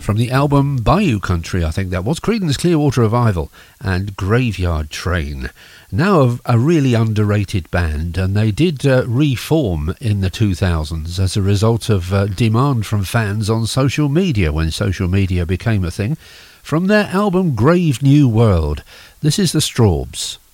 from the album Bayou Country, I think that was, Creedence Clearwater Revival and Graveyard Train. Now a really underrated band, and they did reform in the 2000s as a result of demand from fans on social media when social media became a thing. From their album Grave New World, this is the Strawbs.